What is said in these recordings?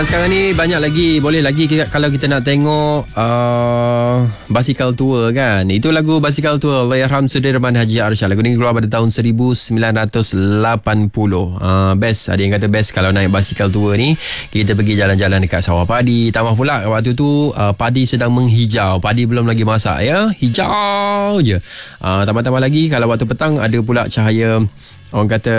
Sekarang ni banyak lagi, boleh lagi kalau kita nak tengok basikal tua kan. Itu lagu Basikal Tua Allahyarham Sudirman Haji Arsyad. Lagu ni keluar pada tahun 1980. Best, ada yang kata best kalau naik basikal tua ni. Kita pergi jalan-jalan dekat sawah padi. Tambah pula waktu tu padi sedang menghijau. Padi belum lagi masak ya. Hijau je. Tambah-tambah lagi kalau waktu petang ada pula cahaya, orang kata,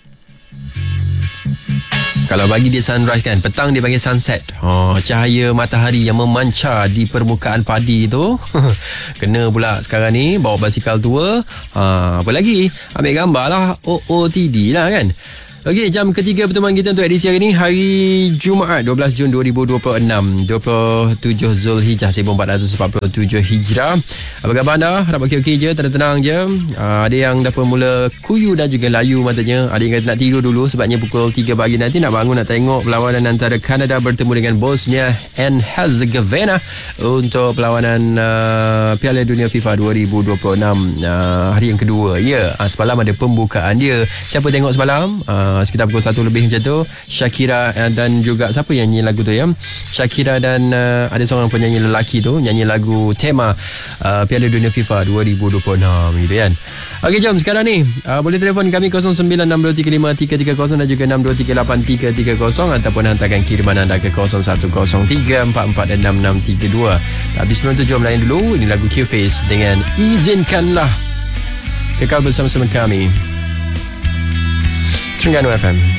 kalau bagi dia sunrise kan, petang dia panggil sunset. Cahaya matahari yang memancar di permukaan padi tu. Kena pula sekarang ni bawa basikal tua. Apa lagi? Ambil gambar lah, OOTD lah kan. Okey, jam ketiga pertemuan kita untuk edisi hari ni, hari Jumaat 12 Jun 2026, 27 Zulhijjah 1447 Hijrah. Apa khabar anda? Harap okey-okey je, tenang-tenang je. Ada yang dah pun mula kuyu dan juga layu matanya. Ada yang kata nak tidur dulu sebabnya pukul 3 pagi nanti nak bangun, nak tengok perlawanan antara Kanada bertemu dengan Bosnia and Herzegovina untuk perlawanan Piala Dunia FIFA 2026 hari yang kedua. Ya, semalam ada pembukaan dia. Siapa tengok semalam? Sekitar pukul 1 lebih macam tu. Shakira dan juga siapa yang nyanyi lagu tu ya? Shakira dan ada seorang penyanyi lelaki tu nyanyi lagu tema Piala Dunia FIFA 2026 gitu kan. Okey, jom sekarang ni boleh telefon kami 0962353330 dan juga 62383330 ataupun hantarkan kiriman anda ke 0103446632. Tapi sebelum tu jom layan dulu. Ini lagu Q-Face dengan Izinkanlah. Kekal bersama-sama kami Terengganu FM.